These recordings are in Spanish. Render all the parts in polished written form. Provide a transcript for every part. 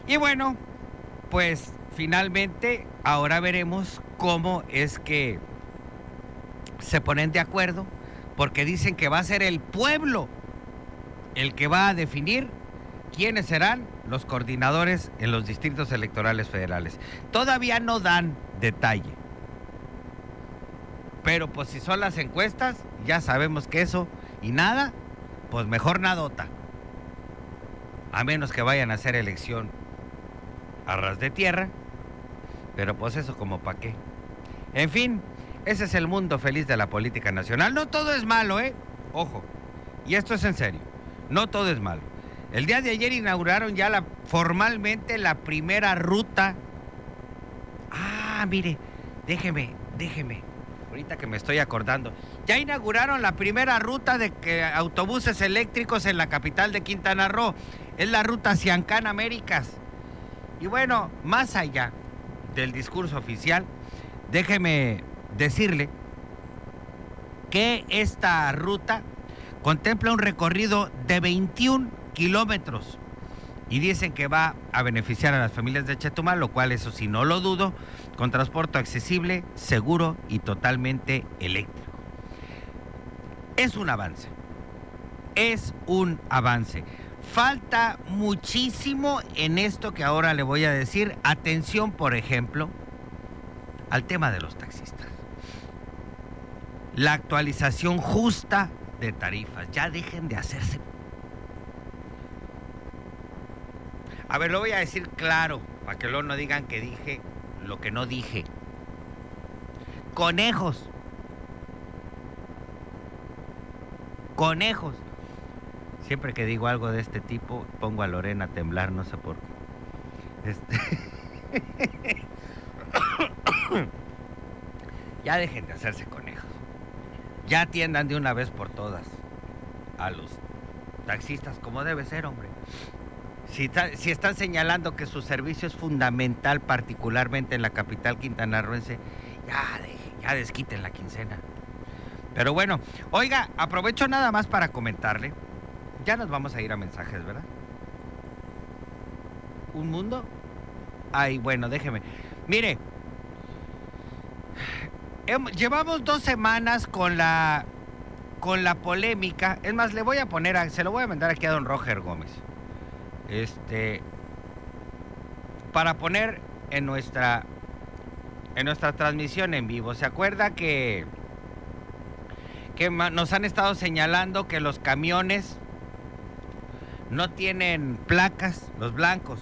Y bueno, pues finalmente ahora veremos cómo es que se ponen de acuerdo, porque dicen que va a ser el pueblo el que va a definir quiénes serán los coordinadores en los distritos electorales federales. Todavía no dan detalle, pero pues si son las encuestas, ya sabemos que eso y nada, pues mejor nadota. A menos que vayan a hacer elección a ras de tierra, pero pues eso como pa' qué. En fin, ese es el mundo feliz de la política nacional. No todo es malo, ojo, y esto es en serio, no todo es malo. El día de ayer inauguraron ya formalmente la primera ruta. Mire, déjeme, ahorita que me estoy acordando. Ya inauguraron la primera ruta de autobuses eléctricos en la capital de Quintana Roo. Es la ruta Ciancán Américas. Y bueno, más allá del discurso oficial, déjeme decirle que esta ruta contempla un recorrido de 21 kilómetros y dicen que va a beneficiar a las familias de Chetumal, lo cual eso sí no lo dudo, con transporte accesible, seguro y totalmente eléctrico. Es un avance, Falta muchísimo en esto que ahora le voy a decir. Atención, por ejemplo, al tema de los taxistas. La actualización justa de tarifas. Ya dejen de hacerse. A ver, lo voy a decir claro, para que luego no digan que dije lo que no dije. Conejos. Siempre que digo algo de este tipo, pongo a Lorena a temblar, no sé por qué. Ya dejen de hacerse conejos. Ya atiendan de una vez por todas a los taxistas como debe ser, hombre. Si están señalando que su servicio es fundamental, particularmente en la capital quintanarroense, ya desquiten la quincena. Pero bueno, oiga, aprovecho nada más para comentarle. Ya nos vamos a ir a mensajes, ¿verdad? ¿Un mundo? Bueno, déjeme. Mire, llevamos 2 semanas con la polémica. Es más, se lo voy a mandar aquí a don Roger Gómez. Para poner en nuestra transmisión en vivo. ¿Se acuerda que nos han estado señalando que los camiones no tienen placas, los blancos,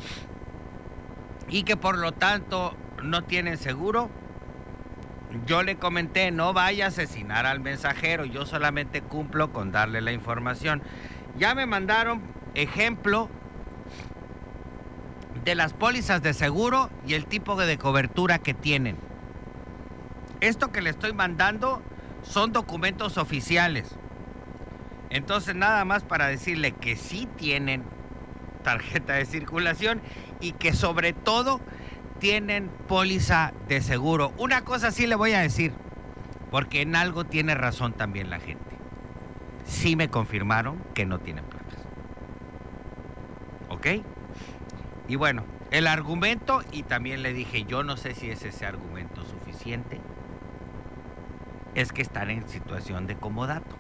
y que por lo tanto no tienen seguro? Yo le comenté, no vaya a asesinar al mensajero, yo solamente cumplo con darle la información. Ya me mandaron ejemplo de las pólizas de seguro y el tipo de cobertura que tienen. Esto que le estoy mandando son documentos oficiales. Entonces, nada más para decirle que sí tienen tarjeta de circulación y que sobre todo tienen póliza de seguro. Una cosa sí le voy a decir, porque en algo tiene razón también la gente. Sí me confirmaron que no tienen placas. ¿Ok? Y bueno, el argumento, y también le dije, yo no sé si es ese argumento suficiente, es que están en situación de comodato.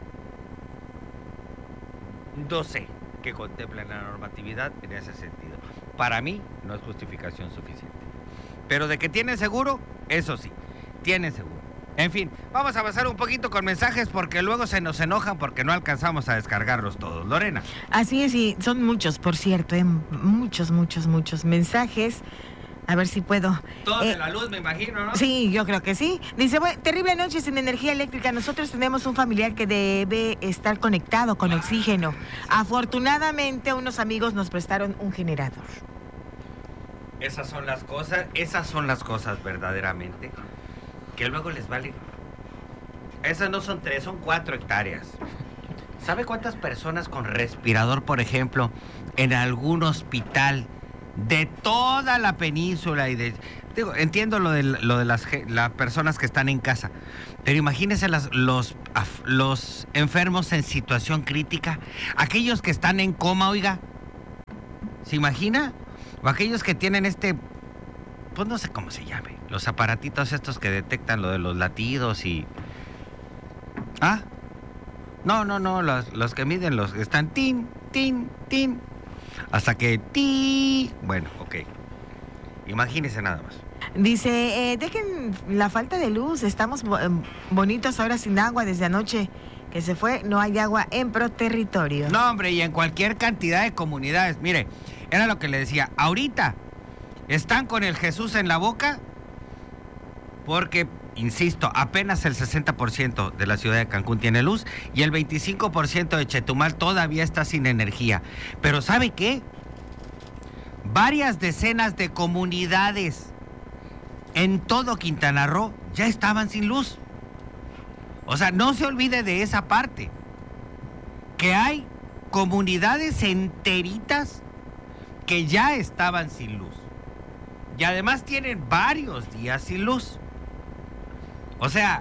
No sé qué contempla la normatividad en ese sentido. Para mí no es justificación suficiente. Pero de que tienen seguro, eso sí, tienen seguro. En fin, vamos a avanzar un poquito con mensajes porque luego se nos enojan porque no alcanzamos a descargarlos todos. Lorena. Así es, y son muchos, por cierto, muchos mensajes. A ver si puedo. Todo de la luz, me imagino, ¿no? Sí, yo creo que sí. Dice, terrible noche sin energía eléctrica. Nosotros tenemos un familiar que debe estar conectado con oxígeno. Afortunadamente, unos amigos nos prestaron un generador. Esas son las cosas verdaderamente que luego les vale. Esas no son 3, son 4 hectáreas. ¿Sabe cuántas personas con respirador, por ejemplo, en algún hospital de toda la península entiendo lo de las personas que están en casa, pero imagínense los enfermos en situación crítica, aquellos que están en coma, oiga, ¿se imagina? O aquellos que tienen pues no sé cómo se llame, los aparatitos estos que detectan lo de los latidos y... ¿Ah? No, los que miden los que están tin, tin, tin, hasta que ti... Bueno, ok. Imagínense nada más. Dice, dejen la falta de luz, estamos bonitos ahora sin agua desde anoche que se fue, no hay agua en ProTerritorio. No, hombre, y en cualquier cantidad de comunidades. Mire, era lo que le decía, ahorita están con el Jesús en la boca porque, insisto, apenas el 60% de la ciudad de Cancún tiene luz y el 25% de Chetumal todavía está sin energía. Pero ¿sabe qué? Varias decenas de comunidades en todo Quintana Roo ya estaban sin luz. O sea, no se olvide de esa parte, que hay comunidades enteritas que ya estaban sin luz. Y además tienen varios días sin luz. O sea,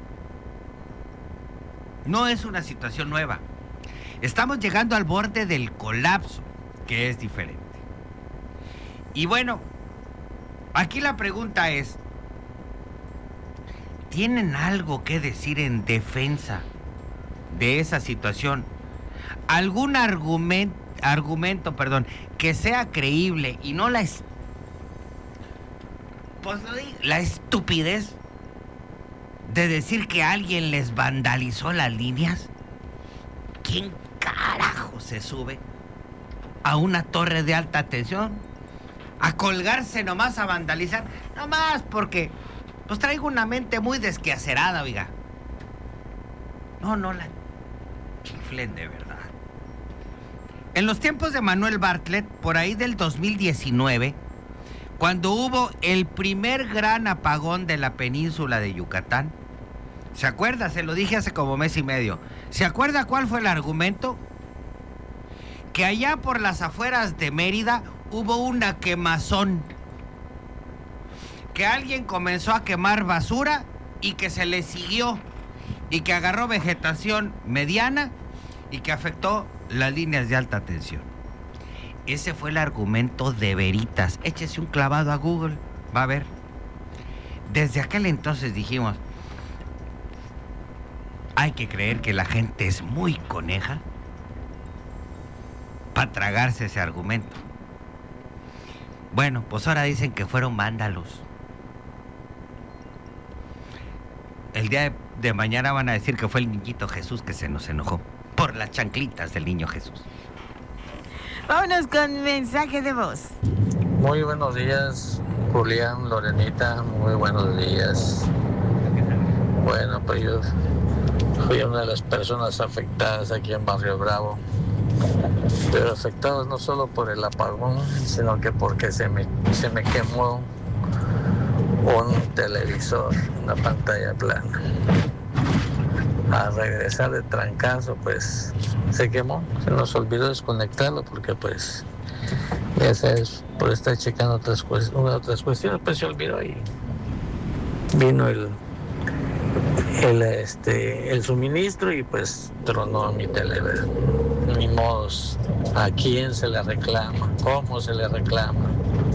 no es una situación nueva. Estamos llegando al borde del colapso, que es diferente. Y bueno, aquí la pregunta es, ¿tienen algo que decir en defensa de esa situación? ¿Algún argumento, que sea creíble y no la estupidez de decir que alguien les vandalizó las líneas? ¿Quién carajo se sube a una torre de alta tensión a colgarse nomás a vandalizar? Nomás porque pues traigo una mente muy desquacerada, oiga. No la chiflen de verdad. En los tiempos de Manuel Bartlett, por ahí del 2019, cuando hubo el primer gran apagón de la península de Yucatán, ¿se acuerda? Se lo dije hace como mes y medio. ¿Se acuerda cuál fue el argumento? Que allá por las afueras de Mérida hubo una quemazón. Que alguien comenzó a quemar basura y que se le siguió. Y que agarró vegetación mediana y que afectó las líneas de alta tensión. Ese fue el argumento de veritas. Échese un clavado a Google, va a ver. Desde aquel entonces dijimos, hay que creer que la gente es muy coneja para tragarse ese argumento. Bueno, pues ahora dicen que fueron vándalos. El día de mañana van a decir que fue el niñito Jesús que se nos enojó por las chanclitas del niño Jesús. Vámonos con mensaje de voz. Muy buenos días, Julián, Lorenita, muy buenos días. Bueno, pues yo fui una de las personas afectadas aquí en Barrio Bravo, pero afectados no solo por el apagón, sino que porque se me quemó un televisor, una pantalla plana. Al regresar de trancazo, pues se quemó, se nos olvidó desconectarlo porque pues ya sabes, por estar checando otras cuestiones, pues se olvidó y vino el suministro y pues tronó mi tele. Ni modos, ¿a quién se le reclama? ¿Cómo se le reclama?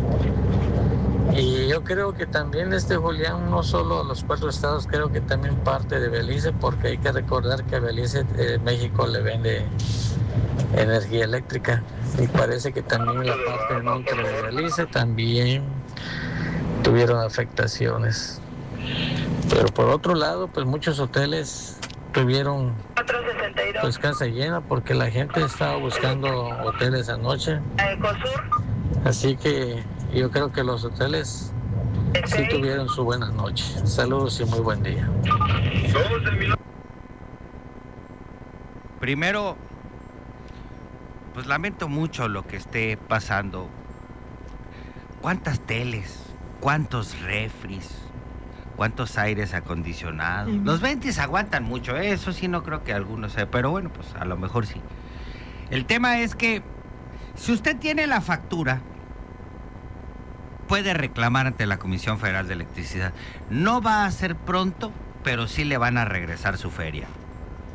Y yo creo que también Julián, no solo los 4 estados, creo que también parte de Belice, porque hay que recordar que a Belice México le vende energía eléctrica y parece que también la parte norte de Belice también tuvieron afectaciones. Pero por otro lado, pues muchos hoteles tuvieron pues casa llena porque la gente estaba buscando hoteles anoche. Así que yo creo que los hoteles sí tuvieron su buena noche. Saludos y muy buen día. Primero, pues lamento mucho lo que esté pasando. ¿Cuántas teles? ¿Cuántos refris? ¿Cuántos aires acondicionados? Los ventis aguantan mucho, eso sí no creo que algunos sea, pero bueno, pues a lo mejor sí. El tema es que si usted tiene la factura, puede reclamar ante la Comisión Federal de Electricidad. No va a ser pronto, pero sí le van a regresar su feria.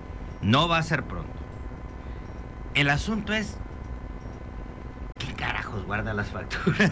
No va a ser pronto. El asunto es, ¿quién carajo lejos guarda las facturas.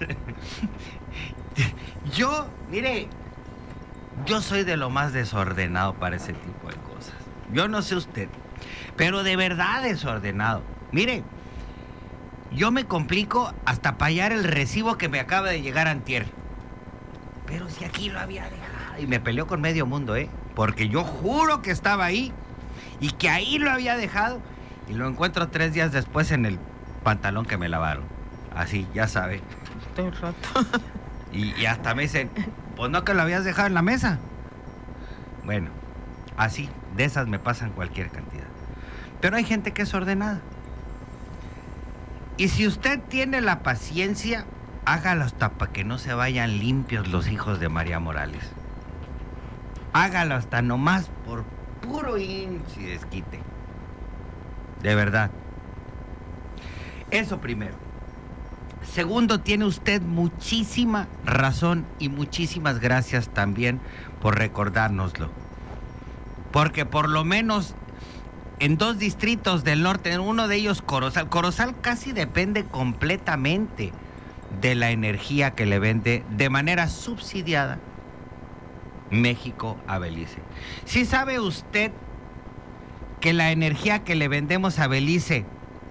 Yo, mire, yo soy de lo más desordenado para ese tipo de cosas. Yo no sé usted, pero de verdad desordenado. Mire, yo me complico hasta pagar el recibo que me acaba de llegar antier. Pero si aquí lo había dejado. Y me peleó con medio mundo, porque yo juro que estaba ahí y que ahí lo había dejado. Y lo encuentro 3 días después en el pantalón que me lavaron. Así, ya sabe. Estoy roto. Y hasta me dicen, pues no que lo habías dejado en la mesa. Bueno, así, de esas me pasan cualquier cantidad. Pero hay gente que es ordenada. Y si usted tiene la paciencia, hágalo hasta para que no se vayan limpios los hijos de María Morales. Hágalo hasta nomás por puro hinche y desquite. De verdad. Eso primero. Segundo, tiene usted muchísima razón y muchísimas gracias también por recordárnoslo. Porque por lo menos en 2 distritos del norte, en uno de ellos Corozal. Corozal casi depende completamente de la energía que le vende de manera subsidiada México a Belice. ¿Sí sabe usted que la energía que le vendemos a Belice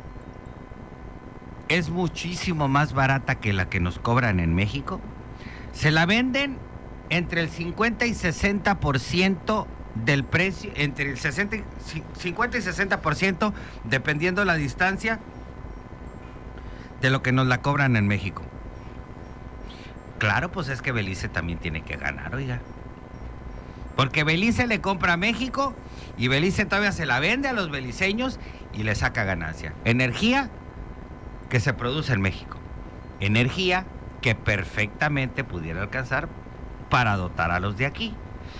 es muchísimo más barata que la que nos cobran en México? Se la venden entre el 50 y 60% del precio, entre el 50 y 60%, dependiendo la distancia, de lo que nos la cobran en México. Claro, pues es que Belice también tiene que ganar, oiga. Porque Belice le compra a México y Belice todavía se la vende a los beliceños y le saca ganancia. Energía que se produce en México. Energía que perfectamente pudiera alcanzar para dotar a los de aquí.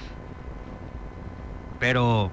Pero,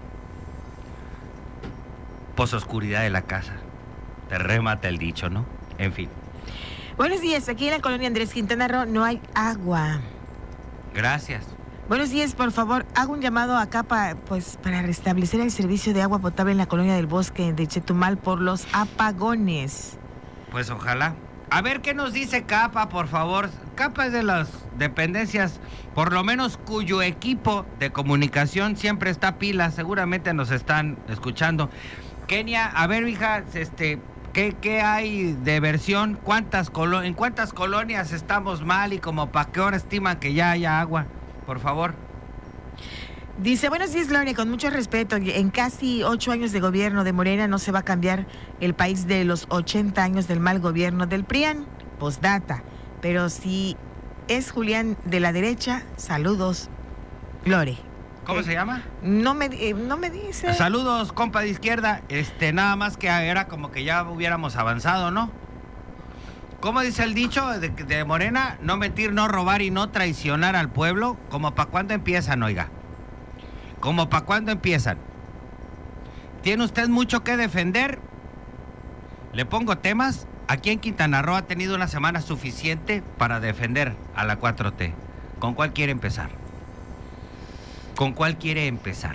pues oscuridad de la casa. Te remata el dicho, ¿no? En fin. Buenos días, aquí en la colonia Andrés Quintana Roo no hay agua. Gracias. Buenos días, por favor, hago un llamado acá para restablecer el servicio de agua potable en la colonia del Bosque de Chetumal por los apagones. Pues ojalá. A ver qué nos dice CAPA, por favor. CAPA es de las dependencias, por lo menos cuyo equipo de comunicación siempre está pila. Seguramente nos están escuchando. Kenia, a ver, hija, ¿qué hay de versión? ¿En cuántas colonias estamos mal y como para qué hora estiman que ya haya agua? Por favor. Dice, buenos días, Gloria, con mucho respeto, en casi 8 años de gobierno de Morena no se va a cambiar el país de los 80 años del mal gobierno del PRIAN, postdata, pero si es Julián de la derecha, saludos, Gloria. ¿Cómo se llama? No me dice. Saludos, compa de izquierda, nada más que era como que ya hubiéramos avanzado, ¿no? ¿Cómo dice el dicho de Morena? No mentir, no robar y no traicionar al pueblo. ¿Como para cuándo empiezan, oiga? ¿Como para cuándo empiezan? ¿Tiene usted mucho que defender? Le pongo temas. Aquí en Quintana Roo ha tenido una semana suficiente para defender a la 4T. ¿Con cuál quiere empezar? ¿Con cuál quiere empezar?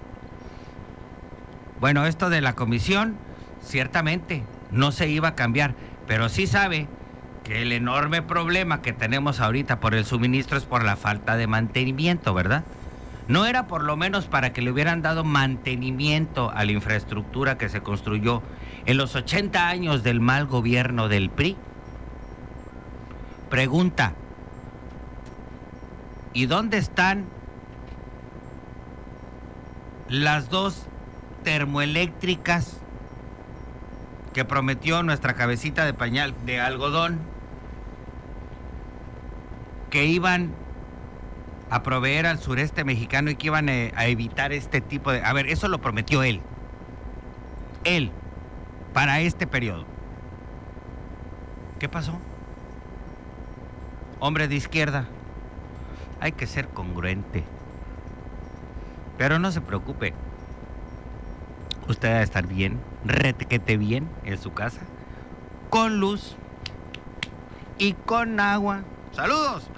Bueno, esto de la comisión, ciertamente, no se iba a cambiar. Pero sí sabe que el enorme problema que tenemos ahorita por el suministro es por la falta de mantenimiento, ¿verdad? ¿No era por lo menos para que le hubieran dado mantenimiento a la infraestructura que se construyó en los 80 años del mal gobierno del PRI? Pregunta, ¿y dónde están las 2 termoeléctricas que prometió nuestra cabecita de pañal de algodón, que iban a proveer al sureste mexicano y que iban a evitar este tipo de... A ver, eso lo prometió él, para este periodo? ¿Qué pasó? Hombre de izquierda, hay que ser congruente. Pero no se preocupe, usted va a estar bien, retequete bien en su casa, con luz y con agua. ¡Saludos!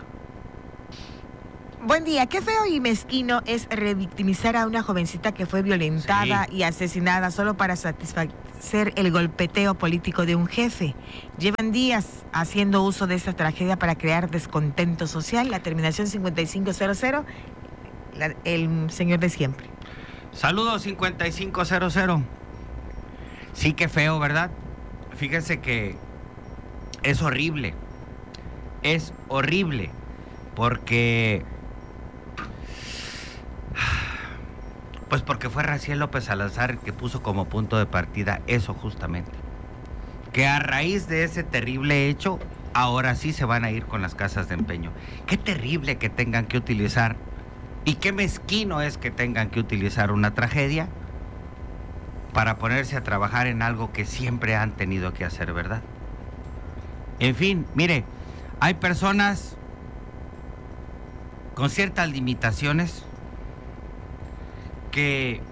Buen día, qué feo y mezquino es revictimizar a una jovencita que fue violentada y asesinada solo para ser el golpeteo político de un jefe. Llevan días haciendo uso de esta tragedia para crear descontento social. La terminación 5500, el señor de siempre. Saludos 5500. Sí, qué feo, ¿verdad? Fíjense que es horrible. Es horrible. Porque... Pues porque fue Raciel López Salazar el que puso como punto de partida eso justamente. Que a raíz de ese terrible hecho, ahora sí se van a ir con las casas de empeño. Qué terrible que tengan que utilizar, y qué mezquino es que tengan que utilizar una tragedia para ponerse a trabajar en algo que siempre han tenido que hacer, ¿verdad? En fin, mire, hay personas con ciertas limitaciones que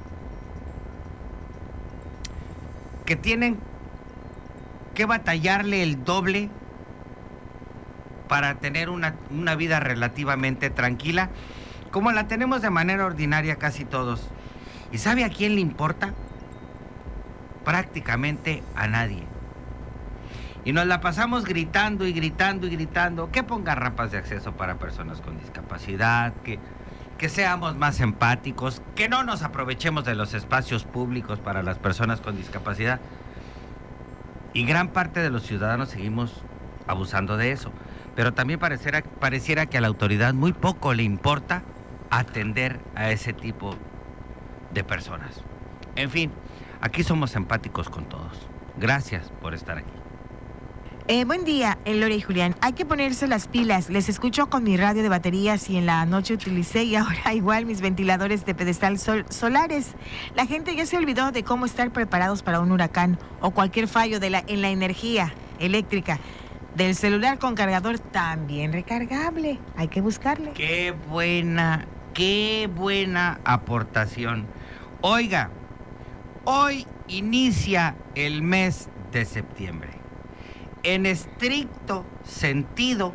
tienen que batallarle el doble para tener una vida relativamente tranquila, como la tenemos de manera ordinaria casi todos. ¿Y sabe a quién le importa? Prácticamente a nadie. Y nos la pasamos gritando y gritando y gritando que pongan rampas de acceso para personas con discapacidad, que seamos más empáticos, que no nos aprovechemos de los espacios públicos para las personas con discapacidad. Y gran parte de los ciudadanos seguimos abusando de eso. Pero también pareciera que a la autoridad muy poco le importa atender a ese tipo de personas. En fin, aquí somos empáticos con todos. Gracias por estar aquí. Buen día, Lore y Julián. Hay que ponerse las pilas. Les escucho con mi radio de baterías y en la noche utilicé y ahora igual mis ventiladores de pedestal solares. La gente ya se olvidó de cómo estar preparados para un huracán o cualquier fallo en la energía eléctrica. Del celular con cargador también recargable. Hay que buscarle. Qué buena aportación. Oiga, hoy inicia el mes de septiembre. En estricto sentido,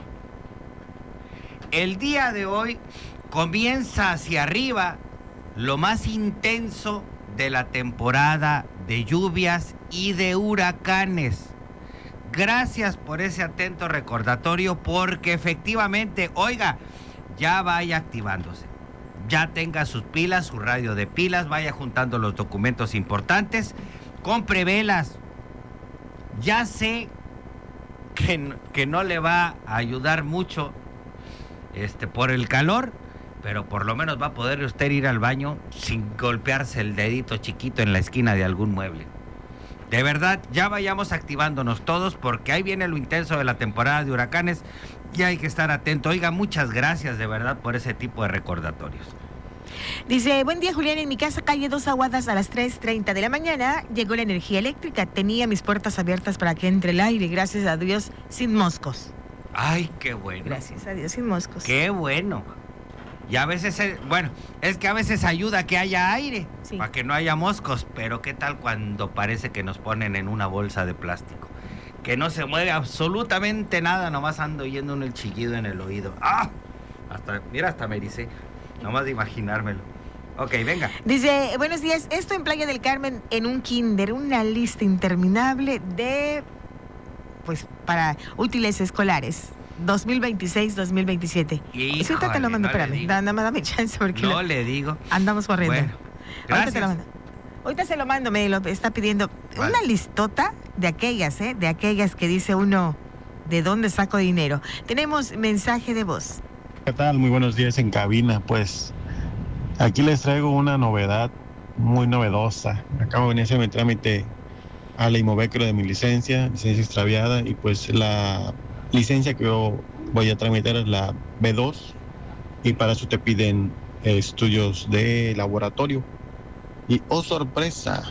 el día de hoy comienza hacia arriba lo más intenso de la temporada de lluvias y de huracanes. Gracias por ese atento recordatorio, porque efectivamente, oiga, ya vaya activándose. Ya tenga sus pilas, su radio de pilas, vaya juntando los documentos importantes, compre velas. Ya sé que no le va a ayudar mucho por el calor, pero por lo menos va a poder usted ir al baño sin golpearse el dedito chiquito en la esquina de algún mueble. De verdad, ya vayamos activándonos todos, porque ahí viene lo intenso de la temporada de huracanes y hay que estar atento. Oiga, muchas gracias de verdad por ese tipo de recordatorios. Dice, buen día, Julián, en mi casa calle Dos Aguadas a las 3:30 de la mañana llegó la energía eléctrica. Tenía mis puertas abiertas para que entre el aire, gracias a Dios, sin moscos. Ay, qué bueno. Gracias a Dios, sin moscos. Qué bueno. Y a veces, es que a veces ayuda a que haya aire, sí, para que no haya moscos, pero ¿qué tal cuando parece que nos ponen en una bolsa de plástico? Que no se mueve absolutamente nada, nomás ando oyendo el chillido en el oído. ¡Ah! Hasta me ericé, nomás de imaginármelo. Ok, venga. Dice, buenos días, esto en Playa del Carmen, en un kinder, una lista interminable de, para útiles escolares. 2026-2027. Híjole, sí, te lo mando, no espérame. Dame chance porque no le digo. Andamos corriendo. Bueno, gracias. Ahorita te lo mando. Ahorita se lo mando, me lo está pidiendo. Vale. Una listota de aquellas, de aquellas que dice uno, ¿de dónde saco dinero? Tenemos mensaje de voz. ¿Qué tal? Muy buenos días en cabina. Pues aquí les traigo una novedad muy novedosa. Acabo de iniciar mi trámite a la Imovecro de mi licencia extraviada, y pues la licencia que yo voy a tramitar es la B2, y para eso te piden estudios de laboratorio. Y oh sorpresa,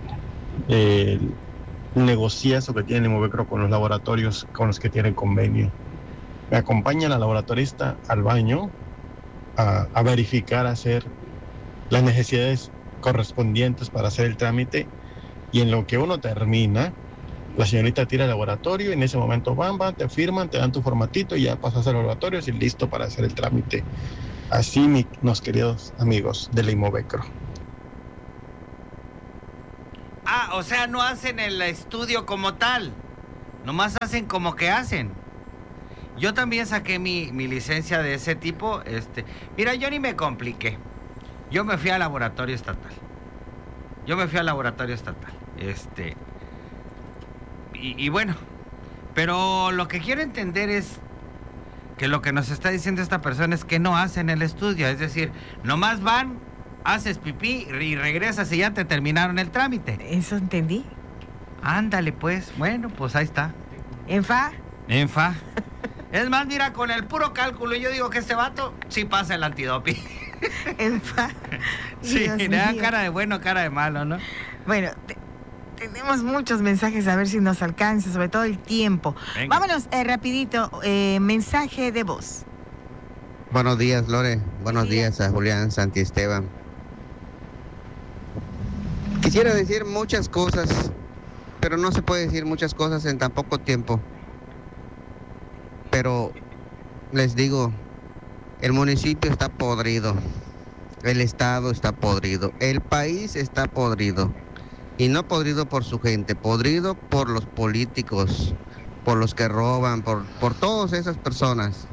el negociazo que tiene Imovecro con los laboratorios con los que tiene convenio. Me acompaña la laboratorista al baño a verificar, hacer las necesidades correspondientes para hacer el trámite, y en lo que uno termina, la señorita tira al laboratorio y en ese momento van, te firman, te dan tu formatito y ya pasas al laboratorio y listo para hacer el trámite. Así, mis queridos amigos de la Imovecro. o sea, no hacen el estudio como tal. Nomás hacen como que hacen. Yo también saqué mi licencia de ese tipo. Mira, yo ni me compliqué. Yo me fui al laboratorio estatal. Y bueno, pero lo que quiero entender es que lo que nos está diciendo esta persona es que no hacen el estudio. Es decir, nomás van, haces pipí y regresas y ya te terminaron el trámite. Eso entendí. Ándale, pues. Bueno, pues ahí está. ¿En fa? Es más, mira, con el puro cálculo, yo digo que este vato sí pasa el antidoping. ¿En fa? Sí, Dios le dan mío. cara de bueno, cara de malo, ¿no? Bueno, tenemos muchos mensajes, a ver si nos alcanza, sobre todo el tiempo. Venga. Vámonos rapidito, mensaje de voz. Buenos días, Lore. Buenos Buen día. días a Julián Santiesteban. Quisiera decir muchas cosas, pero no se puede decir muchas cosas en tan poco tiempo. Pero les digo, el municipio está podrido, el estado está podrido, el país está podrido. Y no podrido por su gente, podrido por los políticos, por los que roban, por todas esas personas.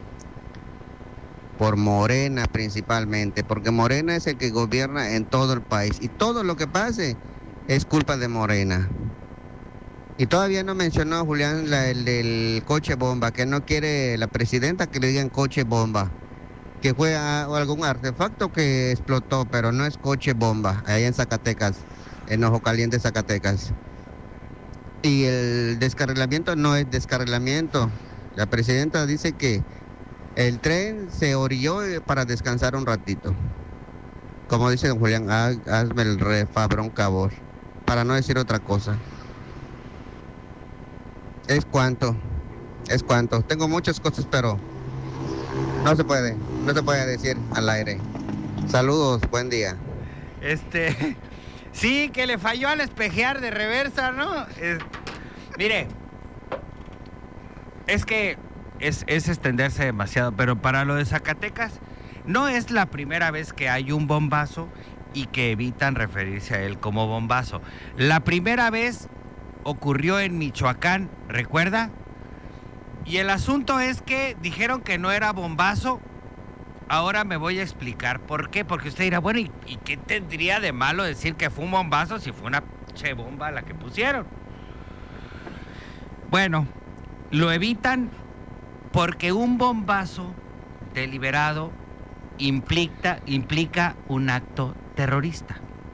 Por Morena principalmente, porque Morena es el que gobierna en todo el país. Y todo lo que pase es culpa de Morena. Y todavía no mencionó Julián el del coche bomba, que no quiere la presidenta que le digan coche bomba. Que fue algún artefacto que explotó, pero no es coche bomba, allá en Zacatecas. En Ojo Caliente, Zacatecas. Y el descarrilamiento no es descarrilamiento. La presidenta dice que el tren se orilló para descansar un ratito. Como dice don Julián, hazme el refabrón cabor, para no decir otra cosa. Es cuanto. Tengo muchas cosas, pero no se puede decir al aire. Saludos, buen día. Sí, que le falló al espejear de reversa, ¿no? Mire, es que es extenderse demasiado, pero para lo de Zacatecas no es la primera vez que hay un bombazo y que evitan referirse a él como bombazo. La primera vez ocurrió en Michoacán, ¿recuerda? Y el asunto es que dijeron que no era bombazo. Ahora me voy a explicar por qué, porque usted dirá, bueno, ¿y qué tendría de malo decir que fue un bombazo si fue una che bomba la que pusieron? Bueno, lo evitan porque un bombazo deliberado implica un acto terrorista.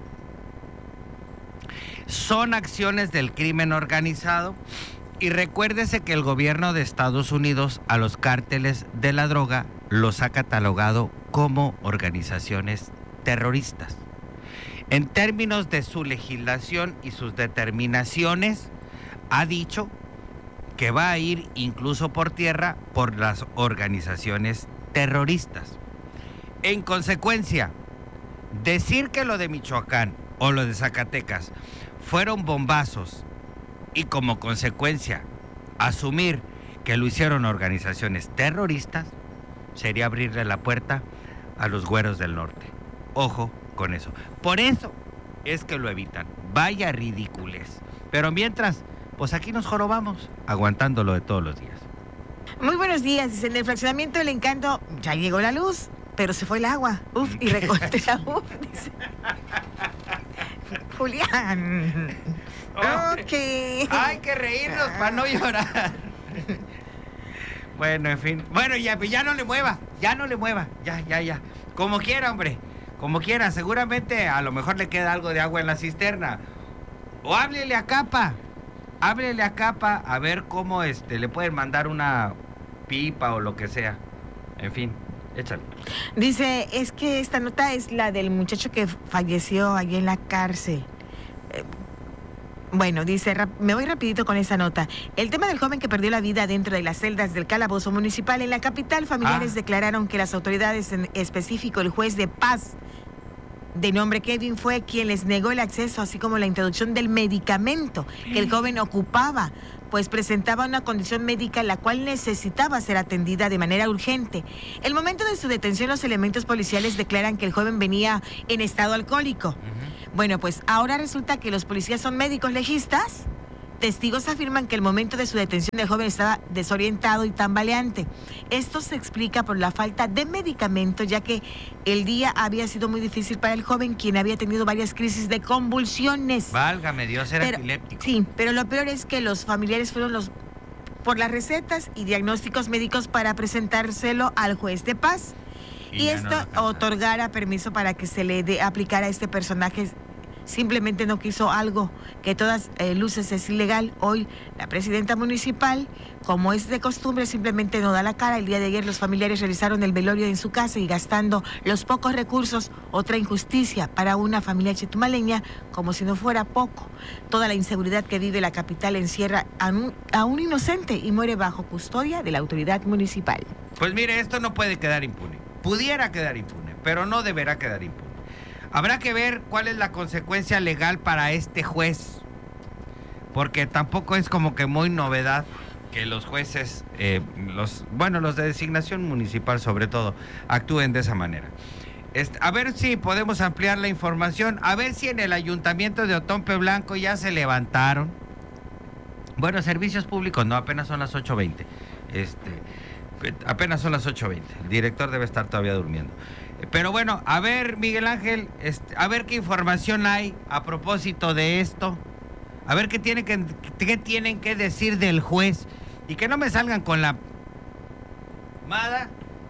Son acciones del crimen organizado y recuérdese que el gobierno de Estados Unidos a los cárteles de la droga los ha catalogado como organizaciones terroristas. En términos de su legislación y sus determinaciones, ha dicho que va a ir incluso por tierra por las organizaciones terroristas. En consecuencia, decir que lo de Michoacán o lo de Zacatecas fueron bombazos y como consecuencia asumir que lo hicieron organizaciones terroristas sería abrirle la puerta a los güeros del norte. Ojo con eso. Por eso es que lo evitan. Vaya ridiculez. Pero mientras, pues aquí nos jorobamos, aguantándolo de todos los días. Muy buenos días. Dice, en el fraccionamiento del Encanto ya llegó la luz, pero se fue el agua. Uf, y recorté la uf, dice. Julián. Ok. Hay que reírnos para no llorar. Bueno, en fin. Bueno, ya no le mueva. Ya. Como quiera, hombre. Como quiera. Seguramente a lo mejor le queda algo de agua en la cisterna. O háblele a Capa. A ver cómo le pueden mandar una pipa o lo que sea. En fin, échale. Dice, es que esta nota es la del muchacho que falleció allí en la cárcel. Bueno, dice, me voy rapidito con esa nota. El tema del joven que perdió la vida dentro de las celdas del calabozo municipal en la capital, familiares declararon que las autoridades, en específico el juez de paz de nombre Kevin, fue quien les negó el acceso, así como la introducción del medicamento que el joven ocupaba, pues presentaba una condición médica la cual necesitaba ser atendida de manera urgente. El momento de su detención, los elementos policiales declaran que el joven venía en estado alcohólico. Bueno, pues ahora resulta que los policías son médicos legistas. Testigos afirman que el momento de su detención del joven estaba desorientado y tambaleante. Esto se explica por la falta de medicamentos, ya que el día había sido muy difícil para el joven, quien había tenido varias crisis de convulsiones. Válgame Dios, era epiléptico. Sí, pero lo peor es que los familiares fueron por las recetas y diagnósticos médicos para presentárselo al juez de paz. Y esto otorgara permiso para que se le aplicara a este personaje. Simplemente no quiso algo que todas luces es ilegal. Hoy la presidenta municipal, como es de costumbre, simplemente no da la cara. El día de ayer los familiares realizaron el velorio en su casa y gastando los pocos recursos, otra injusticia para una familia chetumaleña, como si no fuera poco. Toda la inseguridad que vive la capital encierra a un inocente y muere bajo custodia de la autoridad municipal. Pues mire, esto no puede quedar impune. Pudiera quedar impune, pero no deberá quedar impune. Habrá que ver cuál es la consecuencia legal para este juez, porque tampoco es como que muy novedad que los jueces, los de designación municipal sobre todo, actúen de esa manera. A ver si podemos ampliar la información, a ver si en el ayuntamiento de Otompe Blanco ya se levantaron. Bueno, servicios públicos, no, apenas son las 8:20. Apenas son las 8:20. El director debe estar todavía durmiendo. Pero bueno, a ver, Miguel Ángel, a ver qué información hay a propósito de esto. A ver qué tienen que decir del juez. Y que no me salgan con la mada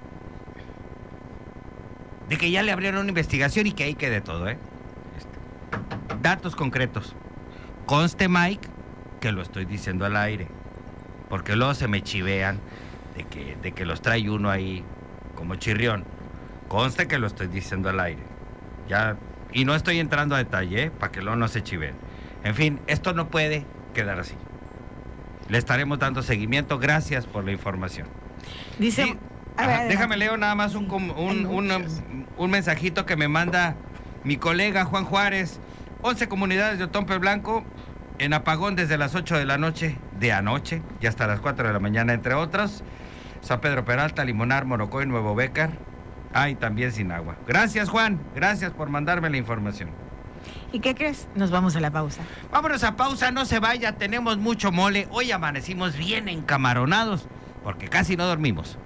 de que ya le abrieron una investigación y que ahí quede todo, ¿eh? Datos concretos. Conste, Mike, que lo estoy diciendo al aire. Porque luego se me chivean de que los trae uno ahí como chirrión. Conste que lo estoy diciendo al aire. Ya, y no estoy entrando a detalle, para que luego no se chiven. En fin, esto no puede quedar así. Le estaremos dando seguimiento. Gracias por la información. Dice, déjame leer nada más un mensajito que me manda mi colega Juan Juárez. 11 comunidades de Otompe Blanco en apagón desde las 8 de la noche de anoche y hasta las 4 de la mañana, entre otros. San Pedro Peralta, Limonar, Morocoy, Nuevo Bécar. Y también sin agua. Gracias, Juan. Gracias por mandarme la información. ¿Y qué crees? Nos vamos a la pausa. Vámonos a pausa, no se vaya. Tenemos mucho mole. Hoy amanecimos bien encamaronados porque casi no dormimos.